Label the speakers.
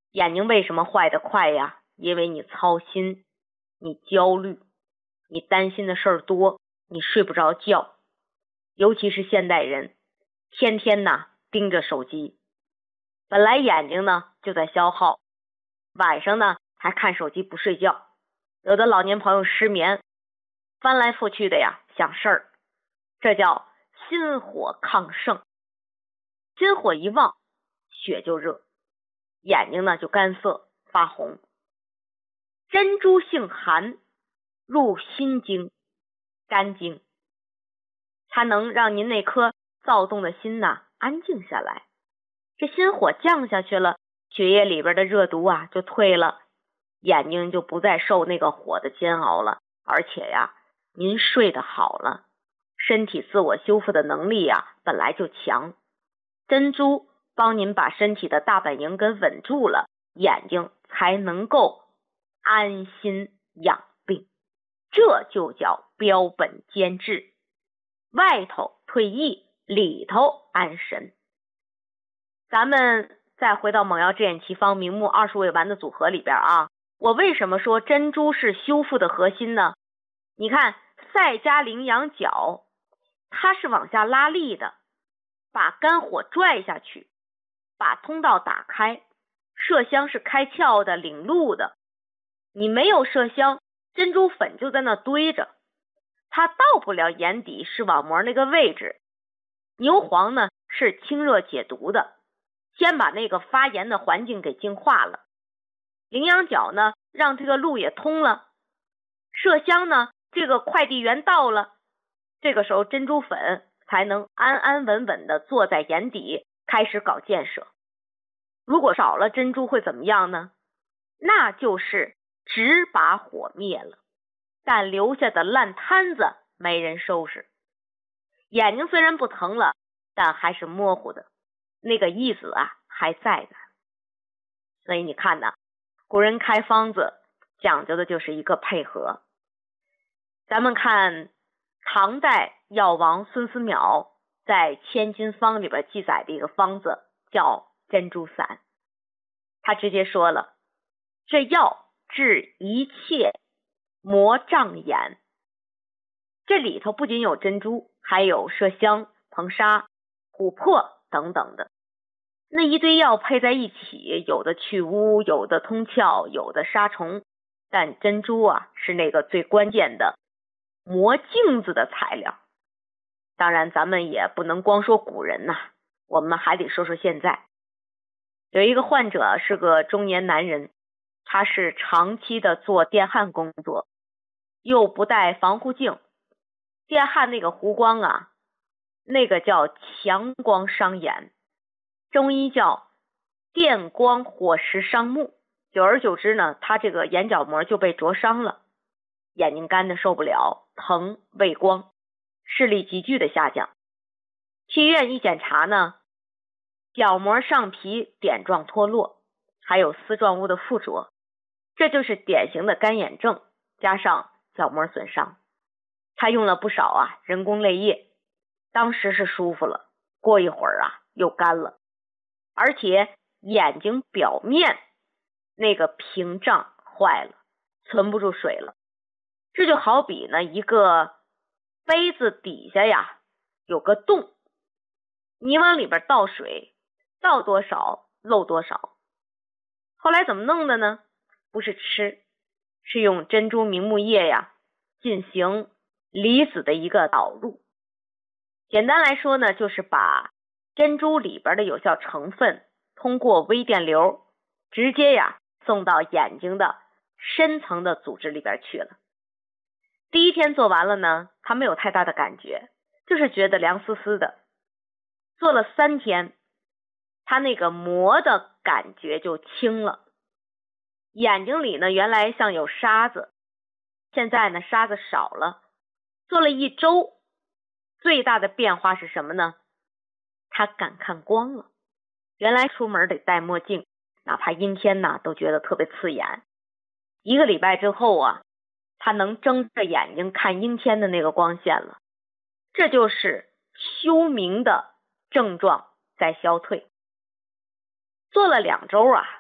Speaker 1: 眼睛为什么坏得快呀？因为你操心，你焦虑，你担心的事儿多，你睡不着觉。尤其是现代人，天天盯着手机，本来眼睛就在消耗，晚上还看手机不睡觉。有的老年朋友失眠，翻来覆去的想事儿，这叫心火亢盛。心火一旺，血就热，眼睛就干涩发红。珍珠性寒，入心经、肝经，它能让您那颗躁动的心安静下来。这心火降下去了，血液里边的热毒就退了，眼睛就不再受那个火的煎熬了，而且您睡得好了，身体自我修复的能力本来就强。珍珠帮您把身体的大本营给稳住了，眼睛才能够安心养病。这就叫标本兼治，外头退疫，里头安神。咱们再回到猛药制眼奇方明目20味丸的组合里边我为什么说珍珠是修复的核心呢？你看赛加羚羊角，它是往下拉力的，把肝火拽下去，把通道打开。麝香是开窍的，领路的。你没有麝香，珍珠粉就在那堆着，它到不了眼底视网膜那个位置。牛黄是清热解毒的，先把那个发炎的环境给净化了。羚羊角让这个路也通了。麝香这个快递员到了，这个时候珍珠粉才能安安稳稳的坐在眼底，开始搞建设。如果少了珍珠会怎么样呢？那就是只把火灭了，但留下的烂摊子没人收拾。眼睛虽然不疼了，但还是模糊的，那个意思还在的。所以你看古人开方子讲究的就是一个配合。咱们看唐代药王孙思邈在《千金方》里边记载的一个方子叫珍珠散，他直接说了，这药治一切魔障眼。这里头不仅有珍珠，还有麝香、硼砂、琥珀等等的。那一堆药配在一起，有的去污，有的通窍，有的杀虫，但珍珠是那个最关键的磨镜子的材料。当然咱们也不能光说古人我们还得说说现在。有一个患者是个中年男人，他是长期的做电焊工作，又不戴防护镜，电焊那个弧光那个叫强光伤眼，中医叫电光火石伤目。久而久之他这个眼角膜就被灼伤了，眼睛干的受不了，疼畏光，视力急剧的下降。去医院一检查角膜上皮点状脱落，还有丝状物的附着，这就是典型的干眼症加上角膜损伤。他用了不少人工泪液，当时是舒服了，过一会儿又干了，而且眼睛表面那个屏障坏了，存不住水了。这就好比一个杯子底下有个洞，你往里边倒水，倒多少漏多少。后来怎么弄的呢？不是吃，是用珍珠明目液进行离子的一个导入。简单来说就是把珍珠里边的有效成分通过微电流直接送到眼睛的深层的组织里边去了。第一天做完了他没有太大的感觉，就是觉得凉丝丝的。做了3天，他那个膜的感觉就轻了，眼睛里原来像有沙子，现在沙子少了。做了1周，最大的变化是什么呢？他敢看光了。原来出门得戴墨镜，哪怕阴天都觉得特别刺眼。1个礼拜之后他能睁着眼睛看阴天的那个光线了。这就是休明的症状在消退。做了2周